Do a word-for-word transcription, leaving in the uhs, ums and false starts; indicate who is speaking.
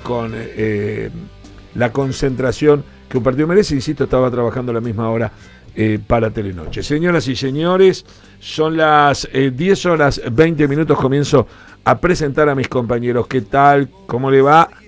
Speaker 1: con eh, la concentración que un partido merece. Insisto, estaba trabajando a la misma hora eh, para Telenoche. Señoras y señores, son las eh, diez horas veinte minutos. Comienzo a presentar a mis compañeros. ¿Qué tal? ¿Cómo le va?